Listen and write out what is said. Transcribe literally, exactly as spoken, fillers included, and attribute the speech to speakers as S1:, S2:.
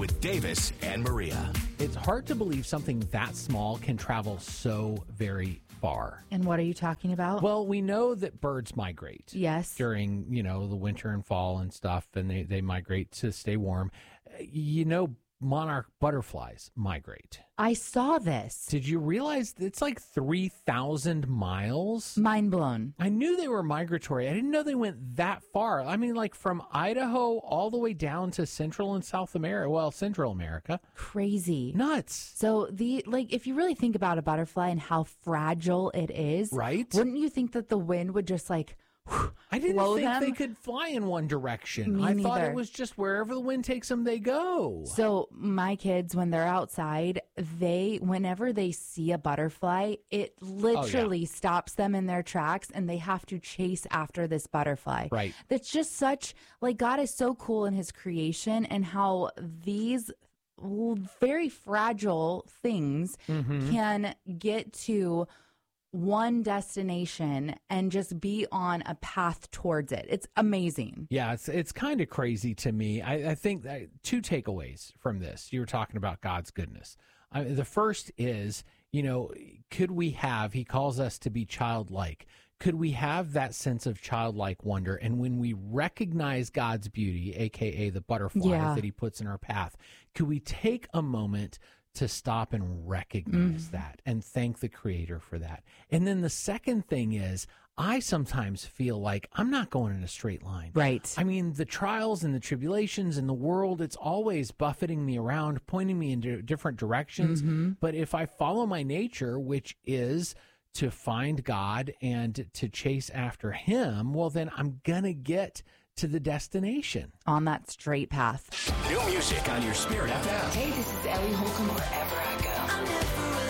S1: with Davis and Maria.
S2: It's hard to believe something that small can travel so very far.
S3: And what are you talking about?
S2: Well, we know that birds migrate.
S3: Yes.
S2: During, you know, the winter and fall and stuff, and they, they migrate to stay warm. You know, monarch butterflies migrate.
S3: I saw this.
S2: Did you realize it's like three thousand miles?
S3: Mind blown.
S2: I knew they were migratory. I didn't know they went that far. I mean, like from Idaho all the way down to Central and South America. Well, Central America.
S3: Crazy.
S2: Nuts.
S3: So the like, if you really think about a butterfly and how fragile it is,
S2: right?
S3: Wouldn't you think that the wind would just like whew,
S2: I didn't
S3: blow
S2: think
S3: them?
S2: they could fly in one direction.
S3: Me
S2: I thought
S3: neither.
S2: it was just wherever the wind takes them, they go.
S3: So my kids, when they're outside, they, whenever they see a butterfly, it literally
S2: Oh, yeah.
S3: stops them in their tracks and they have to chase after this butterfly.
S2: Right.
S3: That's just such, like, God is so cool in his creation and how these very fragile things
S2: Mm-hmm.
S3: can get to one destination and just be on a path towards it. It's amazing.
S2: Yeah, it's it's kind of crazy to me. I, I think that two takeaways from this. You were talking about God's goodness. I, the first is, you know, could we have, he calls us to be childlike. Could we have that sense of childlike wonder? And when we recognize God's beauty, a k a the butterfly
S3: Yeah.
S2: that he puts in our path, could we take a moment to stop and recognize
S3: Mm.
S2: that and thank the Creator for that? And then the second thing is, I sometimes feel like I'm not going in a straight line.
S3: Right.
S2: I mean, the trials and the tribulations in the world, it's always buffeting me around, pointing me in different directions.
S3: Mm-hmm.
S2: But if I follow my nature, which is to find God and to chase after him, well, then I'm going to get to the destination.
S3: On that straight path.
S1: New music on your Spirit F M.
S4: Hey, this is Ellie Holcomb wherever I go. I'm never